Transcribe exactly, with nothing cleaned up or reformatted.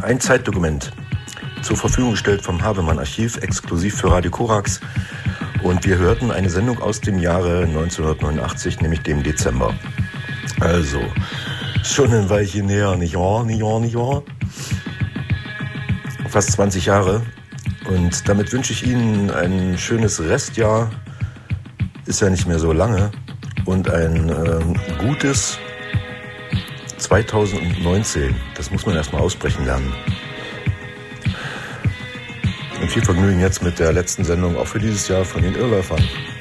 Ein Zeitdokument, zur Verfügung gestellt vom Havemann Archiv, exklusiv für Radio Korax. Und wir hörten eine Sendung aus dem Jahre neunzehnhundertneunundachtzig, nämlich dem Dezember. Also, schon ein Weilchen näher, nicht wahr, nicht wahr, nicht wahr? Fast zwanzig Jahre. Und damit wünsche ich Ihnen ein schönes Restjahr. Ist ja nicht mehr so lange. Und ein ähm, gutes zweitausendneunzehn. Das muss man erstmal aussprechen lernen. Und viel Vergnügen jetzt mit der letzten Sendung, auch für dieses Jahr, von den Irrläufern.